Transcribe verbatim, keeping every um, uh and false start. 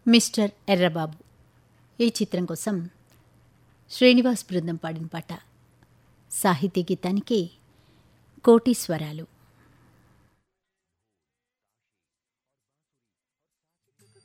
Mister Errababu ఈ చిత్రం కోసం శ్రీనివాస్ బృందం పాడిన పాట. సాహితీ గీతానికి కోటీశ్వరాలు.